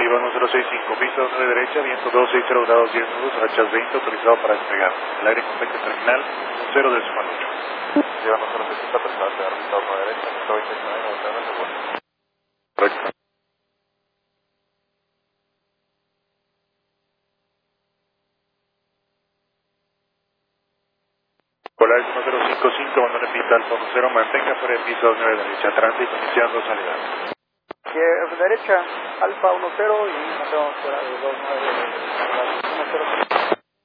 Viva 1065, pista 9 derecha, viento 260 grados 10 nudos, rachas 20, autorizado para despegar. El aire completo terminal, 0 de suma 8. Viva 1060, preparado para pista 9 derecha, viento 29, 99, seguro. Correcto. Polar 1055, abandone pista alfa 10, mantenga fuera de pista 9 derecha, tránsito iniciando salida. Derecha, alfa 10 y nos vemos fuera de 29, 10.